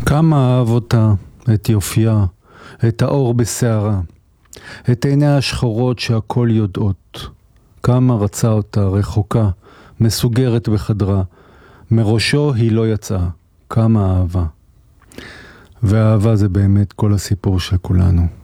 כמה אהב אותה, את יופייה, את האור בשערה, את עיניה השחורות שהכל יודעות. כמה רצה אותה רחוקה, מסוגרת בחדרה, מראשו היא לא יצאה. כמה אהבה. והאהבה זה באמת כל הסיפור של כולנו.